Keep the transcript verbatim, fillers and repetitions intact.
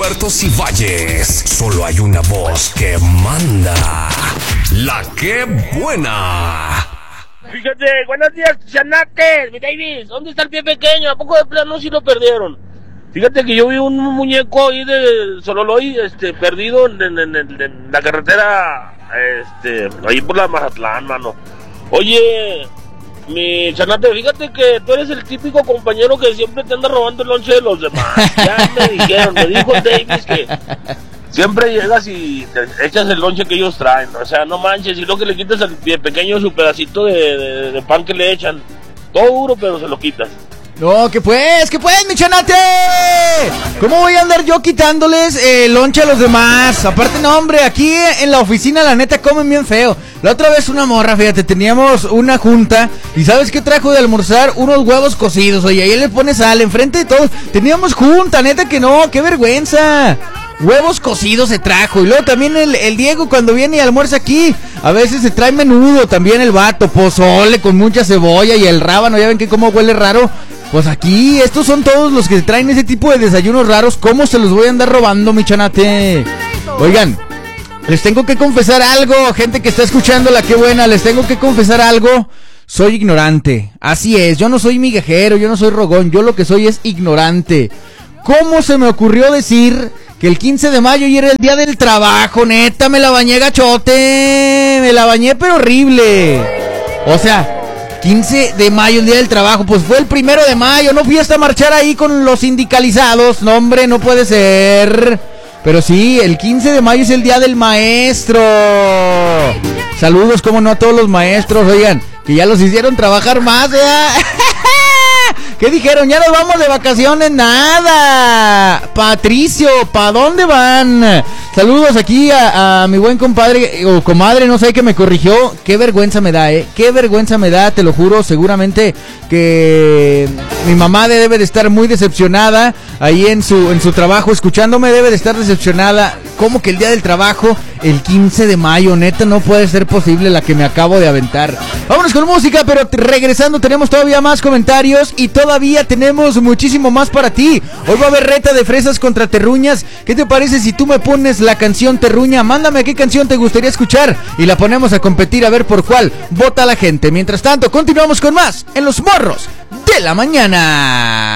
puertos y valles, solo hay una voz que manda. La que buena. Fíjate, buenos días, Chanaques, mi Davis. ¿Dónde está el pie pequeño? ¿A poco de plano si lo perdieron? Fíjate que yo vi un muñeco ahí de Sololoy, este, perdido en, en, en, en la carretera, este, ahí por la Mazatlán, mano. Oye, mi Chanate, fíjate que tú eres el típico compañero que siempre te anda robando el lonche de los demás. Ya me dijeron, me dijo Davis que siempre llegas y te echas el lonche que ellos traen. O sea, no manches, y luego que le quitas al pie pequeño su pedacito de, de, de pan que le echan. Todo duro, pero se lo quitas. No, que pues, que pues, mi Chanate. ¿Cómo voy a andar yo quitándoles el eh, lonche a los demás? Aparte, no, hombre, aquí en la oficina la neta comen bien feo. La otra vez una morra, fíjate, teníamos una junta y ¿sabes qué trajo de almorzar? Unos huevos cocidos, oye, ahí le pones sal enfrente de todos. Teníamos junta, neta que no, qué vergüenza. Huevos cocidos se trajo. Y luego también el, el Diego cuando viene y almuerza aquí, a veces se trae menudo también el vato, pozole con mucha cebolla y el rábano, ya ven que cómo huele raro. Pues aquí, estos son todos los que traen ese tipo de desayunos raros. ¿Cómo se los voy a andar robando, mi Chanate? Oigan, les tengo que confesar algo, gente que está escuchando la que buena, les tengo que confesar algo. Soy ignorante, así es, yo no soy migajero, yo no soy rogón, yo lo que soy es ignorante. ¿Cómo se me ocurrió decir que el quince de mayo ya era el día del trabajo? Neta, me la bañé gachote, me la bañé pero horrible. O sea, quince de mayo, el día del trabajo, pues fue el primero de mayo, no fui hasta marchar ahí con los sindicalizados, no hombre, no puede ser. Pero sí, el quince de mayo es el día del maestro. Saludos, como no, a todos los maestros, oigan, que ya los hicieron trabajar más, ¿verdad? ¿Qué dijeron? Ya nos vamos de vacaciones, nada. Patricio, ¿pa' dónde van? Saludos aquí a, a mi buen compadre o comadre, no sé, que me corrigió. Qué vergüenza me da, eh. Qué vergüenza me da, te lo juro. Seguramente que mi mamá debe de estar muy decepcionada ahí en su en su trabajo, escuchándome, debe de estar decepcionada. ¿Cómo que el día del trabajo, el quince de mayo? Neta, no puede ser posible la que me acabo de aventar. Vámonos con música, pero regresando tenemos todavía más comentarios y todavía tenemos muchísimo más para ti. Hoy va a haber reta de fresas contra terruñas. ¿Qué te parece si tú me pones la canción Terruña? Mándame qué canción te gustaría escuchar y la ponemos a competir a ver por cuál vota la gente. Mientras tanto, continuamos con más en Los Morros de la Mañana.